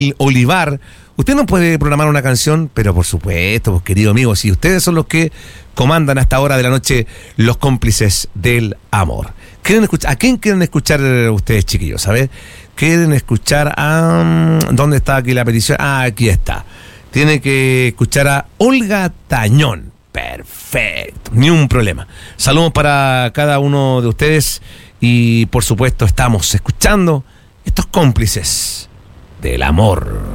Olivar. Usted no puede programar una canción, pero por supuesto, pues, querido amigo, si ustedes son los que comandan a esta hora de la noche los cómplices del amor. ¿A quién quieren escuchar ustedes, chiquillos? A ver, ¿quieren escuchar a... ¿Dónde está aquí la petición? Aquí está. Tiene que escuchar a Olga Tañón. Perfecto, ni un problema. Saludos para cada uno de ustedes y por supuesto estamos escuchando estos cómplices del amor.